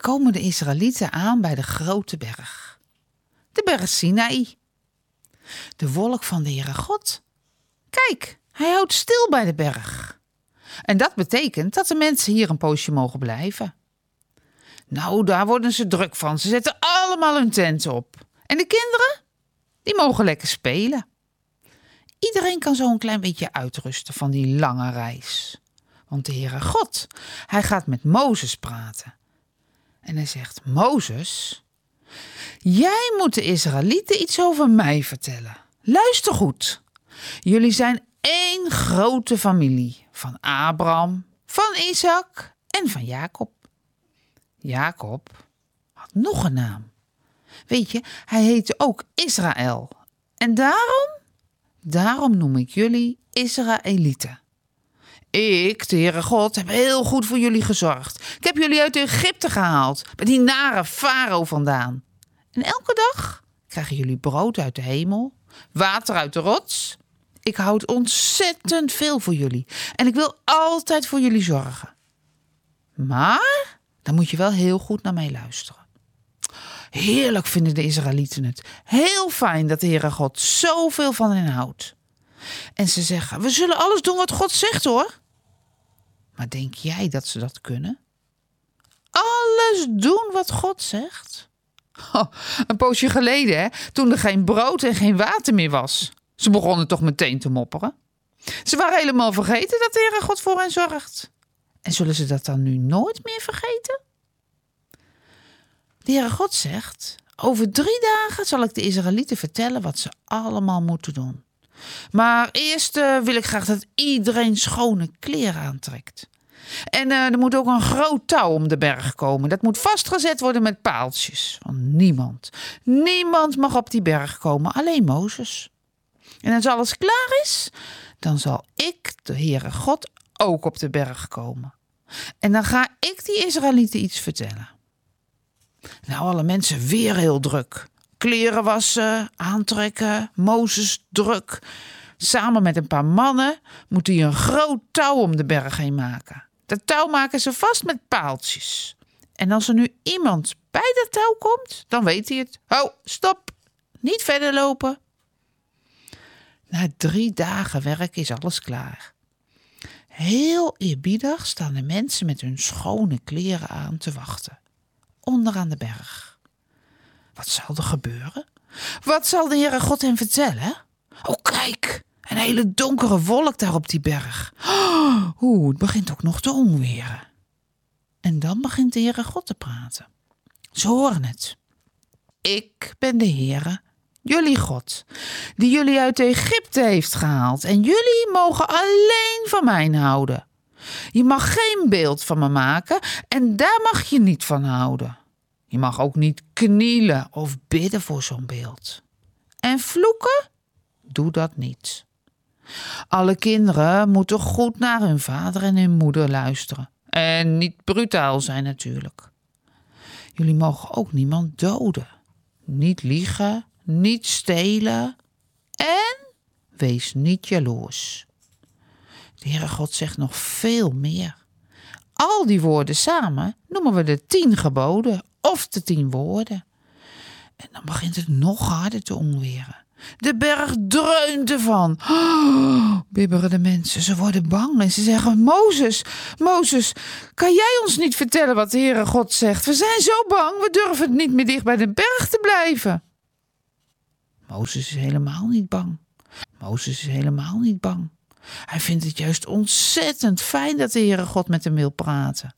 komen de Israëlieten aan bij de grote berg. De berg Sinaï. De wolk van de Heere God. Kijk, hij houdt stil bij de berg. En dat betekent dat de mensen hier een poosje mogen blijven. Nou, daar worden ze druk van. Ze zetten allemaal hun tenten op. En de kinderen? Die mogen lekker spelen. Iedereen kan zo een klein beetje uitrusten van die lange reis. Want de Heere God, hij gaat met Mozes praten. En hij zegt, Mozes, jij moet de Israëlieten iets over mij vertellen. Luister goed. Jullie zijn één grote familie. Van Abraham, van Isaac en van Jacob. Jacob had nog een naam. Weet je, hij heette ook Israël. En daarom noem ik jullie Israëlieten. Ik, de Heere God, heb heel goed voor jullie gezorgd. Ik heb jullie uit Egypte gehaald, bij die nare farao vandaan. En elke dag krijgen jullie brood uit de hemel, water uit de rots. Ik houd ontzettend veel voor jullie en ik wil altijd voor jullie zorgen. Maar dan moet je wel heel goed naar mij luisteren. Heerlijk vinden de Israëlieten het. Heel fijn dat de Heere God zoveel van hen houdt. En ze zeggen, we zullen alles doen wat God zegt hoor. Maar denk jij dat ze dat kunnen? Alles doen wat God zegt? Een poosje geleden, hè, toen er geen brood en geen water meer was. Ze begonnen toch meteen te mopperen. Ze waren helemaal vergeten dat de Heere God voor hen zorgt. En zullen ze dat dan nu nooit meer vergeten? De Heere God zegt, over 3 dagen zal ik de Israëlieten vertellen wat ze allemaal moeten doen. Maar eerst wil ik graag dat iedereen schone kleren aantrekt. En er moet ook een groot touw om de berg komen. Dat moet vastgezet worden met paaltjes. Want niemand mag op die berg komen, alleen Mozes. En als alles klaar is, dan zal ik, de Heere God, ook op de berg komen. En dan ga ik die Israëlieten iets vertellen. Nou, alle mensen weer heel druk. Kleren wassen, aantrekken, Mozes druk. Samen met een paar mannen moet hij een groot touw om de berg heen maken. Dat touw maken ze vast met paaltjes. En als er nu iemand bij dat touw komt, dan weet hij het. Ho, stop, niet verder lopen. Na 3 dagen werk is alles klaar. Heel eerbiedig staan de mensen met hun schone kleren aan te wachten. Onderaan de berg. Wat zal er gebeuren? Wat zal de Heere God hen vertellen? Oh, kijk, een hele donkere wolk daar op die berg. Het begint ook nog te onweren. En dan begint de Heere God te praten. Ze horen het. Ik ben de Heere, jullie God, die jullie uit Egypte heeft gehaald. En jullie mogen alleen van mij houden. Je mag geen beeld van me maken en daar mag je niet van houden. Je mag ook niet knielen of bidden voor zo'n beeld. En vloeken? Doe dat niet. Alle kinderen moeten goed naar hun vader en hun moeder luisteren. En niet brutaal zijn natuurlijk. Jullie mogen ook niemand doden. Niet liegen, niet stelen. En wees niet jaloers. De Heere God zegt nog veel meer. Al die woorden samen noemen we de 10 geboden of de 10 woorden. En dan begint het nog harder te onweren. De berg dreunt ervan. Bibberen de mensen, ze worden bang en ze zeggen, Mozes, kan jij ons niet vertellen wat de Heere God zegt? We zijn zo bang, we durven niet meer dicht bij de berg te blijven. Mozes is helemaal niet bang. Hij vindt het juist ontzettend fijn dat de Heere God met hem wil praten.